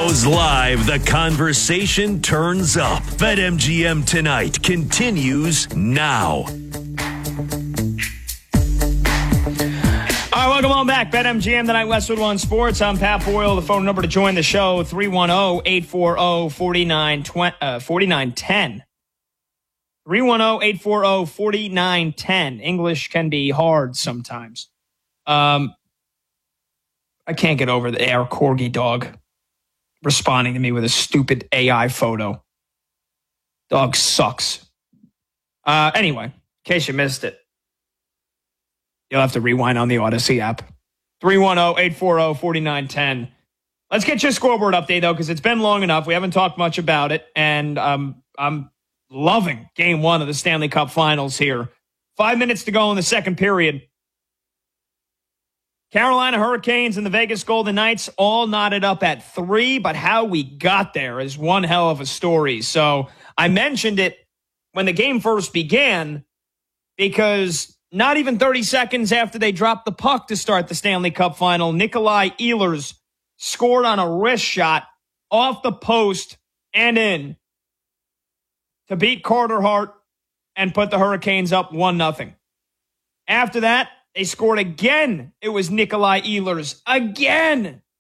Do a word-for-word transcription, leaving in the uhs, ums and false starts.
goes live, the conversation turns up. BetMGM Tonight continues now. All right, welcome on back. BetMGM Tonight, Westwood One Sports. I'm Pat Boyle. The phone number to join the show, three one zero, eight four zero, four nine one zero. three one zero, eight four zero, four nine one zero. English can be hard sometimes. Um, I can't get over the air corgi dog responding to me with a stupid A I photo. Dog sucks. Uh, anyway, in case you missed it, you'll have to rewind on the Odyssey app. three one zero, eight four zero, four nine one zero. Let's get your scoreboard update, though, because it's been long enough. We haven't talked much about it, and um, I'm loving game one of the Stanley Cup Finals here. Five minutes to go in the second period. Carolina Hurricanes and the Vegas Golden Knights all knotted up at three, but how we got there is one hell of a story. So I mentioned it when the game first began because not even thirty seconds after they dropped the puck to start the Stanley Cup Final, Nikolai Ehlers scored on a wrist shot off the post and in to beat Carter Hart and put the Hurricanes up one nothing. After that, they scored again. It was Nikolai Ehlers again